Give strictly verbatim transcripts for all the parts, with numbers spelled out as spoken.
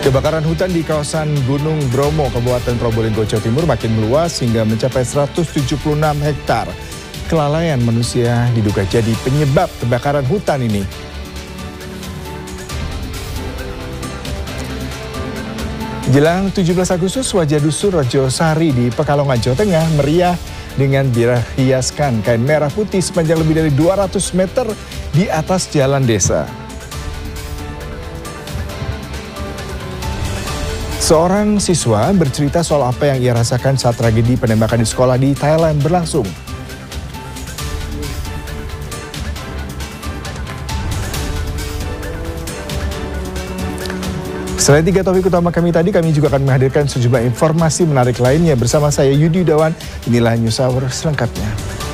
Kebakaran hutan di kawasan Gunung Bromo, Kabupaten Probolinggo, Jawa Timur makin meluas hingga mencapai seratus tujuh puluh enam hektar. Kelalaian manusia diduga jadi penyebab kebakaran hutan ini. Jelang tujuh belas Agustus, wajah Dusun Rejo Sari di Pekalongan, Jawa Tengah meriah dengan dihiaskan kain merah putih sepanjang lebih dari dua ratus meter di atas jalan desa. Seorang siswa bercerita soal apa yang ia rasakan saat tragedi penembakan di sekolah di Thailand berlangsung. Selain tiga topik utama kami tadi, kami juga akan menghadirkan sejumlah informasi menarik lainnya bersama saya Yudi Yudawan. Inilah News Hour selengkapnya.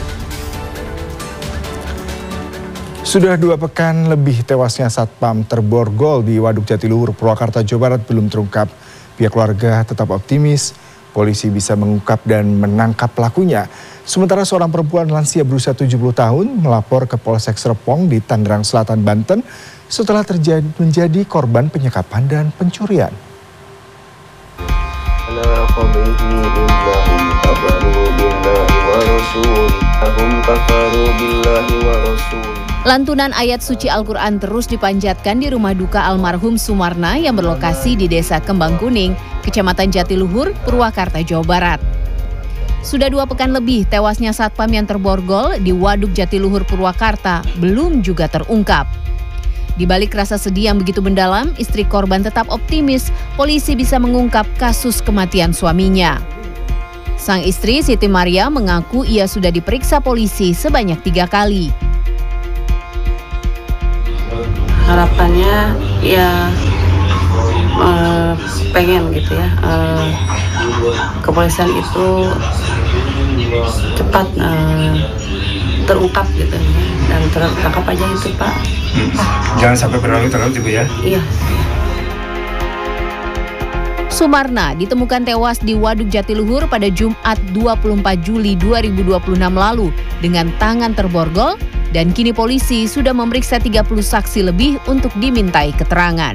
Sudah dua pekan lebih tewasnya satpam terborgol di Waduk Jatiluhur, Purwakarta, Jawa Barat belum terungkap. Pihak keluarga tetap optimis polisi bisa mengungkap dan menangkap pelakunya. Sementara seorang perempuan lansia berusia tujuh puluh tahun melapor ke Polsek Serpong di Tangerang Selatan, Banten setelah terjadi menjadi korban penyekapan dan pencurian. Lantunan ayat suci Al-Quran terus dipanjatkan di rumah duka almarhum Sumarna yang berlokasi di Desa Kembang Kuning, Kecamatan Jatiluhur, Purwakarta, Jawa Barat. Sudah dua pekan lebih tewasnya satpam yang terborgol di Waduk Jatiluhur, Purwakarta belum juga terungkap. Di balik rasa sedih yang begitu mendalam, istri korban tetap optimis polisi bisa mengungkap kasus kematian suaminya. Sang istri Siti Maria mengaku ia sudah diperiksa polisi sebanyak tiga kali. Harapannya ya uh, pengen gitu ya uh, kepolisian itu cepat uh, terungkap gitu ya, dan tertangkap aja itu Pak. Hmm. Jangan sampai berlarut-larut Ibu ya. Iya. Sumarna ditemukan tewas di Waduk Jatiluhur pada Jumat dua puluh empat Juli dua ribu dua puluh enam lalu dengan tangan terborgol, dan kini polisi sudah memeriksa tiga puluh saksi lebih untuk dimintai keterangan.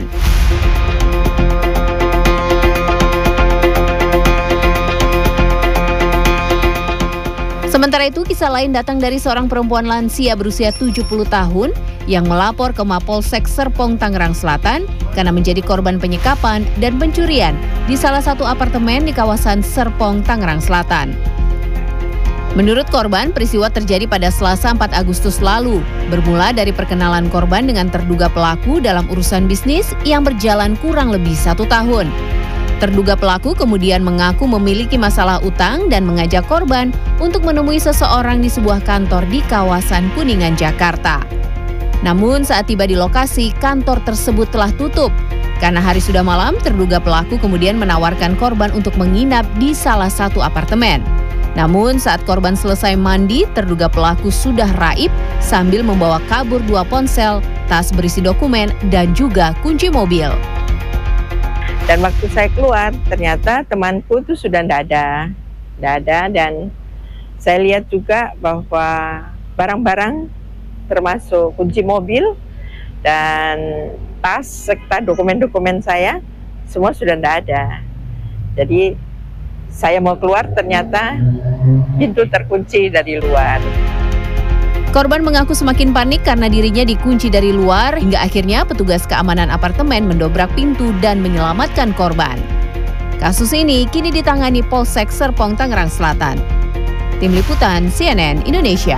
Sementara itu, kisah lain datang dari seorang perempuan lansia berusia tujuh puluh tahun yang melapor ke Mapolsek Serpong, Tangerang Selatan karena menjadi korban penyekapan dan pencurian di salah satu apartemen di kawasan Serpong, Tangerang Selatan. Menurut korban, peristiwa terjadi pada Selasa empat Agustus lalu, bermula dari perkenalan korban dengan terduga pelaku dalam urusan bisnis yang berjalan kurang lebih satu tahun. Terduga pelaku kemudian mengaku memiliki masalah utang dan mengajak korban untuk menemui seseorang di sebuah kantor di kawasan Kuningan, Jakarta. Namun saat tiba di lokasi, kantor tersebut telah tutup. Karena hari sudah malam, terduga pelaku kemudian menawarkan korban untuk menginap di salah satu apartemen. Namun saat korban selesai mandi, terduga pelaku sudah raib sambil membawa kabur dua ponsel, tas berisi dokumen, dan juga kunci mobil. Dan waktu saya keluar, ternyata temanku itu sudah tidak ada. Tidak ada, dan saya lihat juga bahwa barang-barang termasuk kunci mobil dan tas serta dokumen-dokumen saya semua sudah tidak ada. Jadi saya mau keluar, ternyata pintu terkunci dari luar. Korban mengaku semakin panik karena dirinya dikunci dari luar hingga akhirnya petugas keamanan apartemen mendobrak pintu dan menyelamatkan korban. Kasus ini kini ditangani Polsek Serpong, Tangerang Selatan. Tim Liputan C N N Indonesia.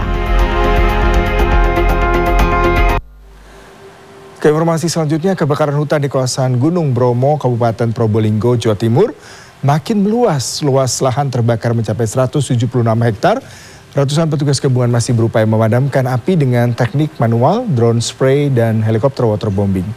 Ke informasi selanjutnya, kebakaran hutan di kawasan Gunung Bromo, Kabupaten Probolinggo, Jawa Timur makin meluas. Luas lahan terbakar mencapai seratus tujuh puluh enam hektar. Ratusan petugas gabungan masih berupaya memadamkan api dengan teknik manual, drone spray, dan helikopter waterbombing.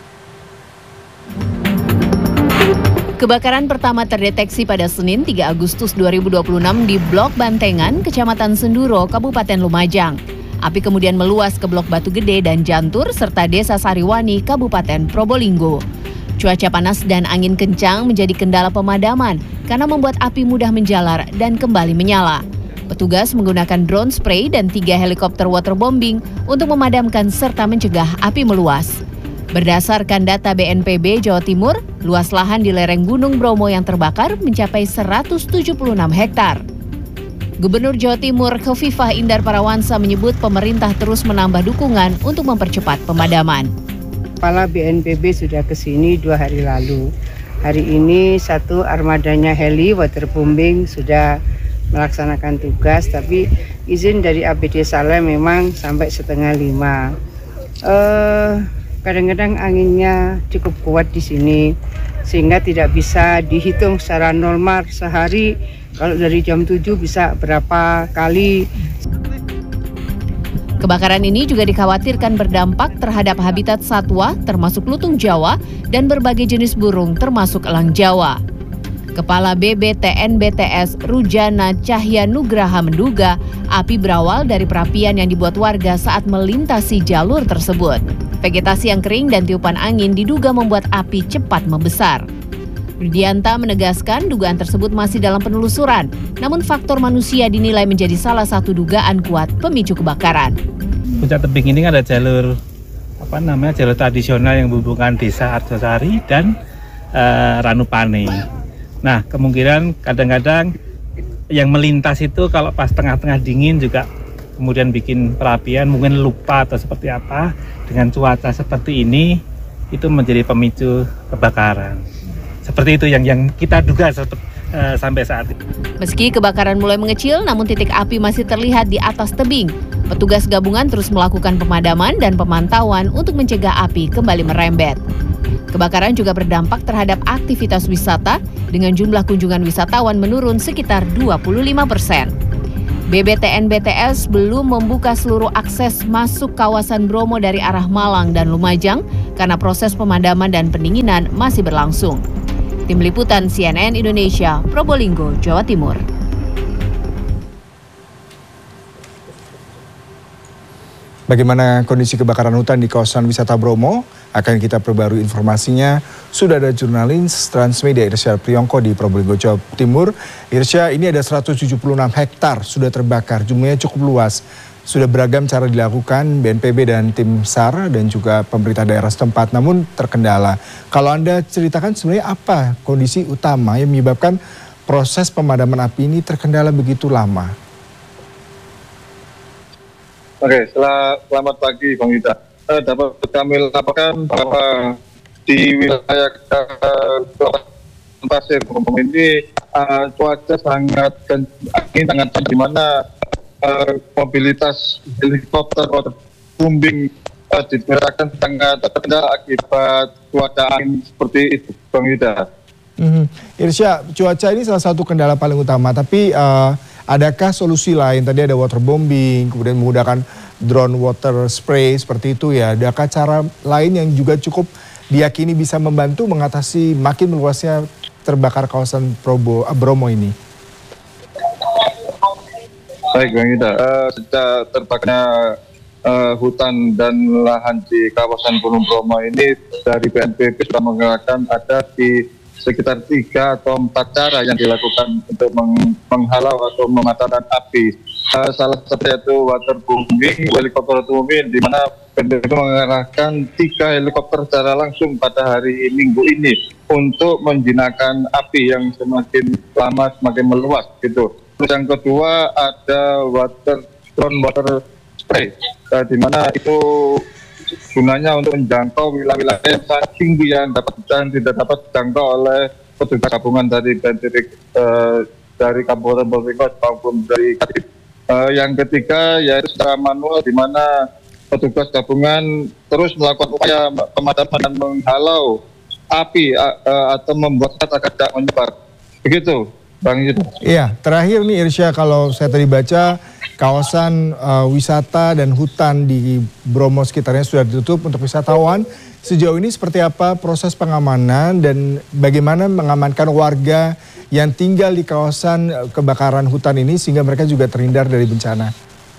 Kebakaran pertama terdeteksi pada Senin tiga Agustus dua ribu dua puluh enam di Blok Bantengan, Kecamatan Senduro, Kabupaten Lumajang. Api kemudian meluas ke Blok Batu Gede dan Jantur, serta Desa Sariwani, Kabupaten Probolinggo. Cuaca panas dan angin kencang menjadi kendala pemadaman karena membuat api mudah menjalar dan kembali menyala. Petugas menggunakan drone spray dan tiga helikopter waterbombing untuk memadamkan serta mencegah api meluas. Berdasarkan data B N P B Jawa Timur, luas lahan di lereng Gunung Bromo yang terbakar mencapai seratus tujuh puluh enam hektar. Gubernur Jawa Timur Khofifah Indar Parawansa menyebut pemerintah terus menambah dukungan untuk mempercepat pemadaman. Kepala B N P B sudah ke sini dua hari lalu. Hari ini satu armadanya heli waterbombing sudah melaksanakan tugas, tapi izin dari A P D Saleh memang sampai setengah lima. Uh, kadang-kadang anginnya cukup kuat di sini, sehingga tidak bisa dihitung secara normal sehari. Kalau dari jam tujuh bisa berapa kali. Kebakaran ini juga dikhawatirkan berdampak terhadap habitat satwa termasuk lutung Jawa dan berbagai jenis burung termasuk elang Jawa. Kepala B B T N B T S Rujana Cahya Nugraha menduga api berawal dari perapian yang dibuat warga saat melintasi jalur tersebut. Vegetasi yang kering dan tiupan angin diduga membuat api cepat membesar. Rudianta menegaskan dugaan tersebut masih dalam penelusuran, namun faktor manusia dinilai menjadi salah satu dugaan kuat pemicu kebakaran. Puncak tebing ini ada jalur apa namanya jalur tradisional yang menghubungkan desa Arjosari dan uh, Ranupane. Nah, kemungkinan kadang-kadang yang melintas itu kalau pas tengah-tengah dingin juga kemudian bikin perapian, mungkin lupa atau seperti apa, dengan cuaca seperti ini itu menjadi pemicu kebakaran. Seperti itu yang yang kita duga seperti, uh, sampai saat ini. Meski kebakaran mulai mengecil, namun titik api masih terlihat di atas tebing. Petugas gabungan terus melakukan pemadaman dan pemantauan untuk mencegah api kembali merembet. Kebakaran juga berdampak terhadap aktivitas wisata dengan jumlah kunjungan wisatawan menurun sekitar dua puluh lima persen. B B T N B T S belum membuka seluruh akses masuk kawasan Bromo dari arah Malang dan Lumajang karena proses pemadaman dan pendinginan masih berlangsung. Tim Liputan C N N Indonesia, Probolinggo, Jawa Timur. Bagaimana kondisi kebakaran hutan di kawasan wisata Bromo? Akan kita perbarui informasinya. Sudah ada jurnalis Transmedia Irsya Priyongko di Probolinggo, Jawa Timur. Irsya, ini ada seratus tujuh puluh enam hektar sudah terbakar, jumlahnya cukup luas. Sudah beragam cara dilakukan B N P B dan tim S A R dan juga pemerintah daerah setempat, namun terkendala. Kalau Anda ceritakan sebenarnya apa kondisi utama yang menyebabkan proses pemadaman api ini terkendala begitu lama? Oke, selamat pagi Bang Yuda. Uh, dapat kami laporkan bahwa di wilayah uh, Pasir ini uh, cuaca sangat angin sangat di mana Uh, mobilitas helikopter waterbombing uh, diperkirakan sangat terkendala akibat cuaca angin seperti itu, Bang Yuda. Mm-hmm. Irsya, cuaca ini salah satu kendala paling utama, tapi uh, adakah solusi lain? Tadi ada waterbombing, kemudian menggunakan drone water spray seperti itu ya. Adakah cara lain yang juga cukup diyakini bisa membantu mengatasi makin meluasnya terbakar kawasan Probo, uh, Bromo ini? Baik Bang Yuda, uh, sejak terbakarnya uh, hutan dan lahan di kawasan Gunung Bromo ini dari B N P B sudah mengerahkan ada di sekitar tiga atau empat cara yang dilakukan untuk meng menghalau atau memadamkan api. Uh, salah satunya itu waterbombing, helikopter waterbombing, di mana B N P B mengerahkan tiga helikopter secara langsung pada hari Minggu ini untuk menjinakkan api yang semakin lama semakin meluas gitu. Terus yang kedua ada water drone water spray, uh, di mana itu gunanya untuk menjangkau wilayah-wilayah yang sangat tinggi yang dapat dan tidak dapat dijangkau oleh petugas gabungan dari uh, dari Kabupaten Probolinggo maupun dari Kadif. Uh, yang ketiga yaitu secara manual, di mana petugas gabungan terus melakukan upaya pemadaman dan menghalau api uh, uh, atau membuat agar tidak menyebar. Begitu. Bang Yuda. Iya, terakhir nih Irsya, kalau saya tadi baca kawasan uh, wisata dan hutan di Bromo sekitarnya sudah ditutup untuk wisatawan. Sejauh ini seperti apa proses pengamanan dan bagaimana mengamankan warga yang tinggal di kawasan kebakaran hutan ini sehingga mereka juga terhindar dari bencana?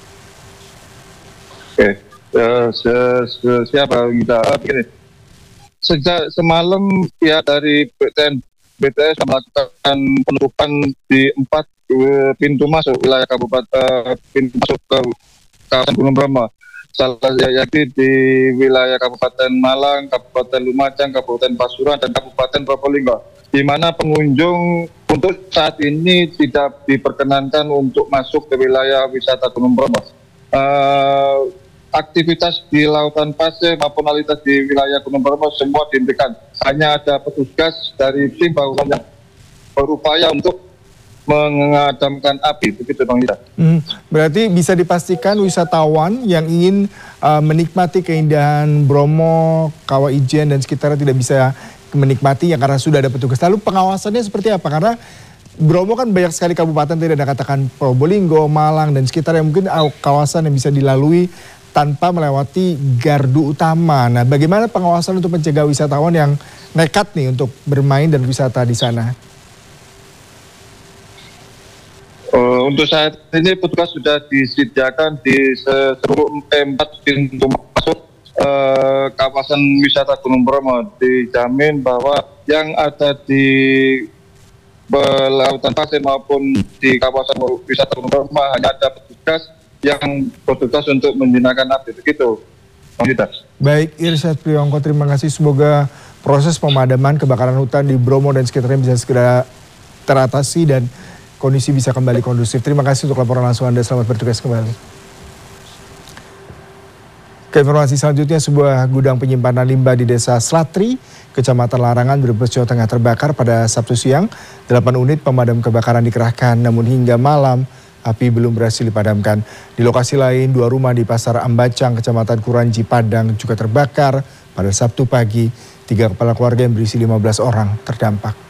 Oke, uh, siapa kita? Uh, begini. Sejak semalam pihak dari B T N B T S melakukan penutupan di empat uh, pintu masuk wilayah kabupaten, uh, pintu masuk ke kawasan Gunung Bromo. salah yakni di wilayah Kabupaten Malang, Kabupaten Lumajang, Kabupaten Pasuruan, dan Kabupaten Probolinggo, di mana pengunjung untuk saat ini tidak diperkenankan untuk masuk ke wilayah wisata Gunung Bromo. Uh, aktivitas di lautan pasir maupun aktivitas di wilayah Gunung Bromo semua dihentikan. Hanya ada petugas dari tim bangunan yang berupaya untuk mengadamkan api, begitu Bang Ida. Hmm, berarti bisa dipastikan wisatawan yang ingin uh, menikmati keindahan Bromo, Kawah Ijen dan sekitarnya tidak bisa menikmatinya karena sudah ada petugas. Lalu pengawasannya seperti apa? Karena Bromo kan banyak sekali kabupaten, tidak ada katakan Probolinggo, Malang dan sekitarnya, mungkin kawasan yang bisa dilalui tanpa melewati gardu utama. Nah, bagaimana pengawasan untuk mencegah wisatawan yang nekat nih untuk bermain dan wisata di sana? Uh, untuk saat ini petugas sudah disediakan di seluruh empat pintu masuk uh, kawasan wisata Gunung Bromo. Dijamin bahwa yang ada di lautan pasir maupun di kawasan wisata Gunung Bromo hanya ada petugas yang bertugas untuk menjinakkan api, begitu. Baik, Irsyad Priyongko, terima kasih. Semoga proses pemadaman kebakaran hutan di Bromo dan sekitarnya bisa segera teratasi dan kondisi bisa kembali kondusif. Terima kasih untuk laporan langsung Anda. Selamat bertugas kembali. Ke informasi selanjutnya, sebuah gudang penyimpanan limbah di Desa Slatri, Kecamatan Larangan, Brebes, Jawa Tengah terbakar pada Sabtu siang. Delapan unit pemadam kebakaran dikerahkan, namun hingga malam api belum berhasil dipadamkan. Di lokasi lain, dua rumah di Pasar Ambacang, Kecamatan Kuranji, Padang juga terbakar pada Sabtu pagi. Tiga kepala keluarga yang berisi lima belas orang terdampak.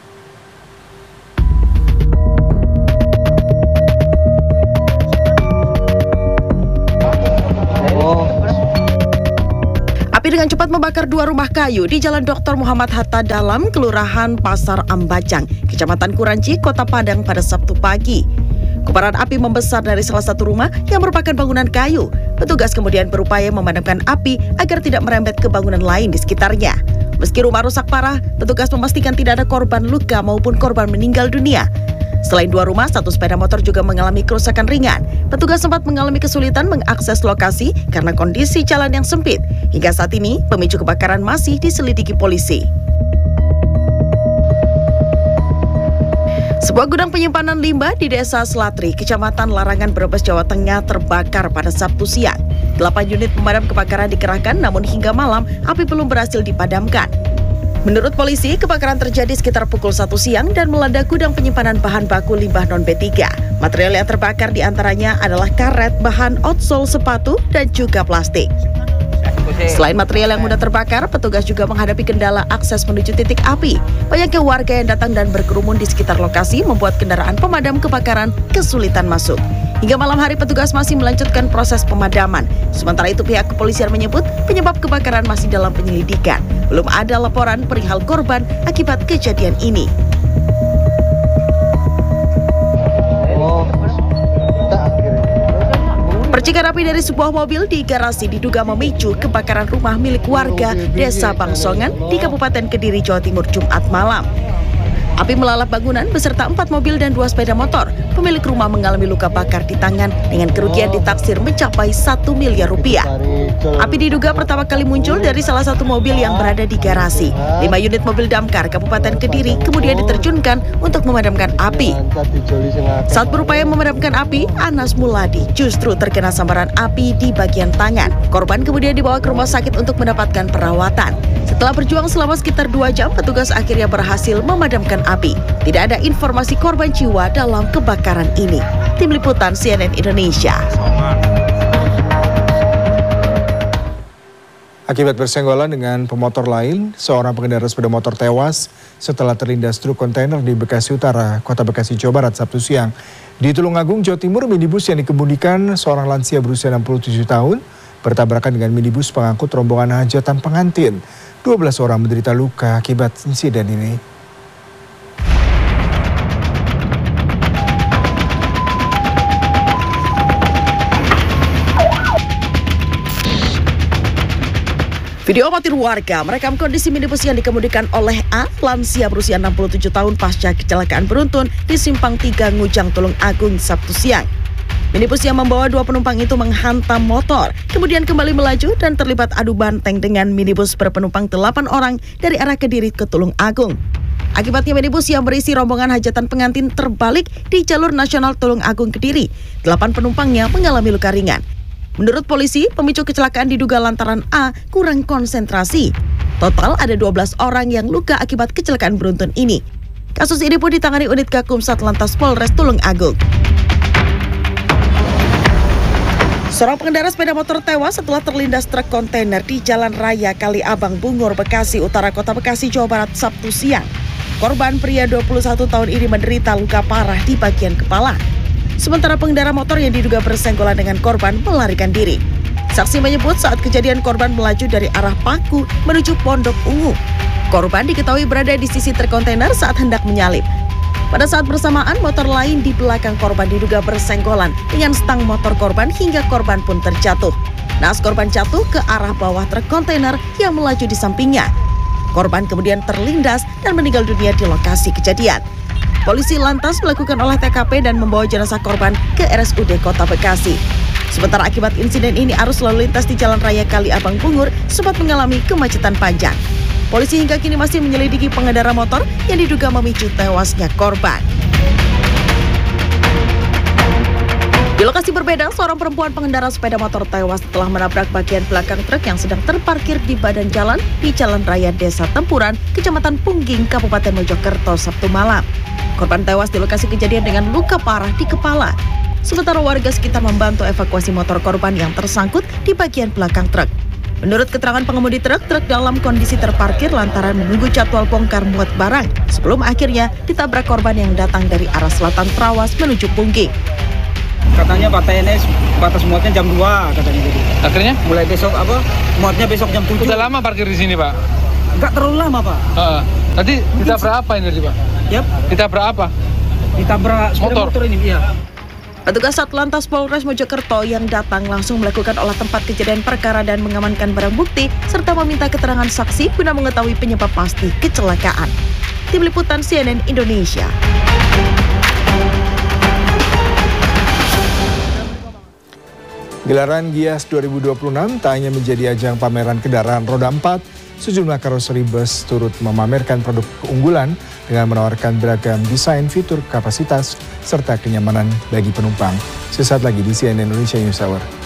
Api dengan cepat membakar dua rumah kayu di Jalan Doktor Muhammad Hatta Dalam, Kelurahan Pasar Ambacang, Kecamatan Kuranji, Kota Padang pada Sabtu pagi. Kobaran api membesar dari salah satu rumah yang merupakan bangunan kayu. Petugas kemudian berupaya memadamkan api agar tidak merembet ke bangunan lain di sekitarnya. Meski rumah rusak parah, petugas memastikan tidak ada korban luka maupun korban meninggal dunia. Selain dua rumah, satu sepeda motor juga mengalami kerusakan ringan. Petugas sempat mengalami kesulitan mengakses lokasi karena kondisi jalan yang sempit. Hingga saat ini, pemicu kebakaran masih diselidiki polisi. Sebuah gudang penyimpanan limbah di Desa Slatri, Kecamatan Larangan, Brebes, Jawa Tengah terbakar pada Sabtu siang. Delapan unit pemadam kebakaran dikerahkan, namun hingga malam api belum berhasil dipadamkan. Menurut polisi, kebakaran terjadi sekitar pukul satu siang dan melanda gudang penyimpanan bahan baku limbah non B tiga. Material yang terbakar diantaranya adalah karet, bahan outsole sepatu, dan juga plastik. Selain material yang mudah terbakar, petugas juga menghadapi kendala akses menuju titik api. Banyaknya warga yang datang dan berkerumun di sekitar lokasi membuat kendaraan pemadam kebakaran kesulitan masuk. Hingga malam hari petugas masih melanjutkan proses pemadaman. Sementara itu pihak kepolisian menyebut penyebab kebakaran masih dalam penyelidikan. Belum ada laporan perihal korban akibat kejadian ini. Percikan api dari sebuah mobil di garasi diduga memicu kebakaran rumah milik warga Desa Bangsongan di Kabupaten Kediri, Jawa Timur, Jumat malam. Api melalap bangunan beserta empat mobil dan dua sepeda motor. Pemilik rumah mengalami luka bakar di tangan dengan kerugian ditaksir mencapai satu miliar rupiah. Api diduga pertama kali muncul dari salah satu mobil yang berada di garasi. Lima unit mobil damkar Kabupaten Kediri kemudian diterjunkan untuk memadamkan api. Saat berupaya memadamkan api, Anas Muladi justru terkena sambaran api di bagian tangan. Korban kemudian dibawa ke rumah sakit untuk mendapatkan perawatan. Setelah berjuang selama sekitar dua jam, petugas akhirnya berhasil memadamkan api. Tidak ada informasi korban jiwa dalam kebakaran ini. Tim Liputan C N N Indonesia. Akibat bersenggolan dengan pemotor lain, seorang pengendara sepeda motor tewas setelah terlindas truk kontainer di Bekasi Utara, Kota Bekasi, Jawa Barat, Sabtu siang. Di Tulungagung, Jawa Timur, minibus yang dikemudikan seorang lansia berusia enam puluh tujuh tahun bertabrakan dengan minibus pengangkut rombongan hajatan pengantin. dua belas orang menderita luka akibat insiden ini. Video amatir warga merekam kondisi minibus yang dikemudikan oleh A, lansia berusia enam puluh tujuh tahun pasca kecelakaan beruntun di Simpang tiga Ngujang, Tulung Agung, Sabtu siang. Minibus yang membawa dua penumpang itu menghantam motor, kemudian kembali melaju dan terlibat adu banteng dengan minibus berpenumpang delapan orang dari arah Kediri ke Tulung Agung. Akibatnya minibus yang berisi rombongan hajatan pengantin terbalik di jalur nasional Tulung Agung Kediri. Delapan penumpangnya mengalami luka ringan. Menurut polisi, pemicu kecelakaan diduga lantaran A kurang konsentrasi. Total ada dua belas orang yang luka akibat kecelakaan beruntun ini. Kasus ini pun ditangani unit Gakum Satlantas Polres Tulung Agung. Seorang pengendara sepeda motor tewas setelah terlindas truk kontainer di Jalan Raya Kali Abang Bungur, Bekasi Utara, Kota Bekasi, Jawa Barat, Sabtu siang. Korban pria dua puluh satu tahun ini menderita luka parah di bagian kepala. Sementara pengendara motor yang diduga bersenggolan dengan korban melarikan diri. Saksi menyebut saat kejadian korban melaju dari arah Paku menuju Pondok Ungu. Korban diketahui berada di sisi truk kontainer saat hendak menyalip. Pada saat bersamaan, motor lain di belakang korban diduga bersenggolan dengan stang motor korban hingga korban pun terjatuh. Naas korban jatuh ke arah bawah truk kontainer yang melaju di sampingnya. Korban kemudian terlindas dan meninggal dunia di lokasi kejadian. Polisi lantas melakukan olah T K P dan membawa jenazah korban ke R S U D Kota Bekasi. Sementara akibat insiden ini, arus lalu lintas di Jalan Raya Kali Abang Bungur sempat mengalami kemacetan panjang. Polisi hingga kini masih menyelidiki pengendara motor yang diduga memicu tewasnya korban. Di lokasi berbeda, seorang perempuan pengendara sepeda motor tewas setelah menabrak bagian belakang truk yang sedang terparkir di badan jalan di Jalan Raya Desa Tempuran, Kecamatan Pungging, Kabupaten Mojokerto, Sabtu malam. Korban tewas di lokasi kejadian dengan luka parah di kepala. Sementara warga sekitar membantu evakuasi motor korban yang tersangkut di bagian belakang truk. Menurut keterangan pengemudi truk, truk dalam kondisi terparkir lantaran menunggu jadwal bongkar muat barang sebelum akhirnya ditabrak korban yang datang dari arah selatan Trawas menuju Pungging. Katanya Pak T N S batas muatnya jam dua katanya gitu. Akhirnya? Mulai besok apa? Muatnya besok jam tujuh. Udah lama parkir di sini, Pak? Enggak terlalu lama, Pak. Uh, tadi ditabrak apa ini tadi, Pak? Yap. Ditabrak apa? Ditabrak motor. motor ini, iya. Petugas Satlantas Polres Mojokerto yang datang langsung melakukan olah tempat kejadian perkara dan mengamankan barang bukti serta meminta keterangan saksi guna mengetahui penyebab pasti kecelakaan. Tim Liputan C N N Indonesia. Gelaran Gias dua ribu dua puluh enam tak hanya menjadi ajang pameran kendaraan roda empat, sejumlah karoseri bus turut memamerkan produk keunggulan dengan menawarkan beragam desain, fitur, kapasitas, serta kenyamanan bagi penumpang. Sesaat lagi di C N N Indonesia News Hour.